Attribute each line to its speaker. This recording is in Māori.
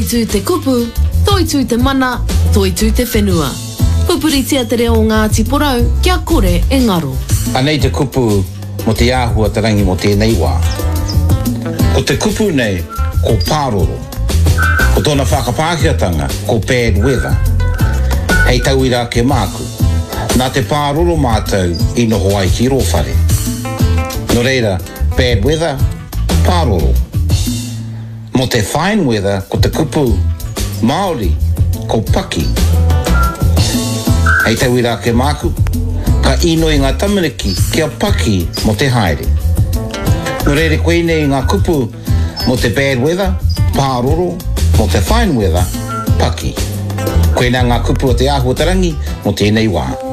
Speaker 1: Toitu te kupu, toitu te mana, toitu te whenua. Pupuritia te reo ngā tiporau, kia kore e ngaro.
Speaker 2: Anei te kupu mo te āhua tarangi mo tēnei wā. Ko te kupu nei, ko pāroro. Ko tōna whakapākiatanga, ko bad weather. Hei tau ira ke māku. Nā te pāroro mātou i noho ai ki rōwhare. No reira, bad weather, pāroro. Mo te fine weather, ko te kupu, Māori, ko paki. Hei tau ira ke māku, ka ino i ngā tamariki kia paki mo te haere. No reire koe nei ngā kupu mo te bad weather, pāroro, mo te fine weather, paki. Koe nā ngā kupu o te āhua tarangi mo tēnei wā.